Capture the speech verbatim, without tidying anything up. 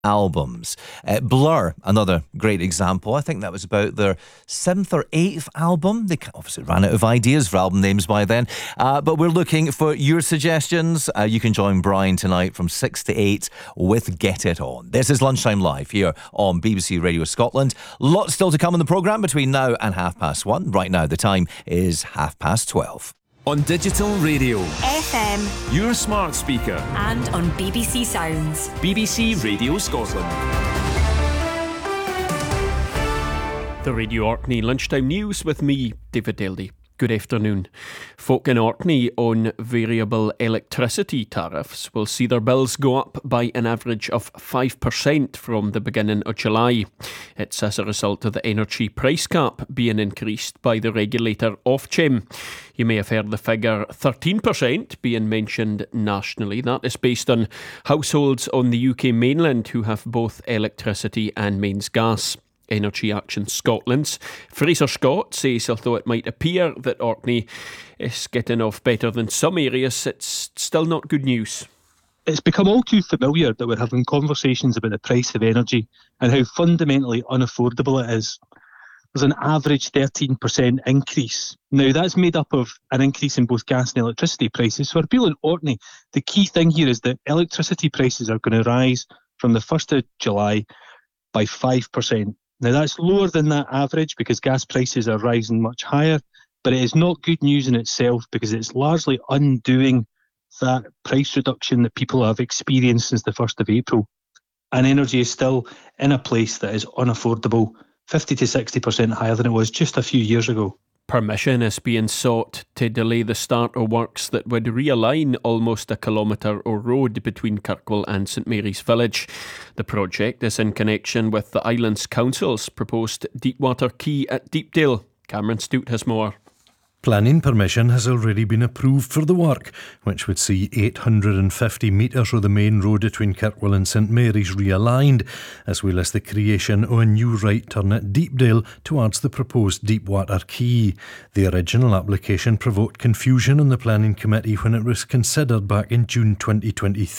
albums. Uh, Blur, another great example. I think that was about their seventh or eighth album. They obviously ran out of ideas for album names by then. Uh, but we're looking for your suggestions. Uh, you can join Brian tonight from six to eight with Get It On. This is Lunchtime Live here on B B C Radio Scotland. Lots still to come in the programme between now and half past one. Right now, the time is half past twelve. On digital radio, F M, your smart speaker, and on B B C Sounds. B B C Radio Scotland. The Radio Orkney Lunchtime News with me, David Daly. Good afternoon. Folk in Orkney on variable electricity tariffs will see their bills go up by an average of five percent from the beginning of July. It's as a result of the energy price cap being increased by the regulator Ofgem. You may have heard the figure thirteen percent being mentioned nationally. That is based on households on the U K mainland who have both electricity and mains gas. Energy Action Scotland's Fraser Scott says although it might appear that Orkney is getting off better than some areas, it's still not good news. It's become all too familiar that we're having conversations about the price of energy and how fundamentally unaffordable it is. There's an average thirteen percent increase. Now, that's made up of an increase in both gas and electricity prices. So for people in Orkney, the key thing here is that electricity prices are going to rise from the first of July by five percent. Now, that's lower than that average because gas prices are rising much higher, but it is not good news in itself because it's largely undoing that price reduction that people have experienced since the first of April. And energy is still in a place that is unaffordable, fifty to sixty percent higher than it was just a few years ago. Permission is being sought to delay the start of works that would realign almost a kilometre of road between Kirkwall and St Mary's Village. The project is in connection with the Islands Council's proposed Deepwater Quay at Deepdale. Cameron Stewart has more. Planning permission has already been approved for the work, which would see eight hundred fifty metres of the main road between Kirkwall and St Mary's realigned, as well as the creation of a new right turn at Deepdale towards the proposed Deepwater Quay. The original application provoked confusion in the Planning Committee when it was considered back in June twenty twenty-three.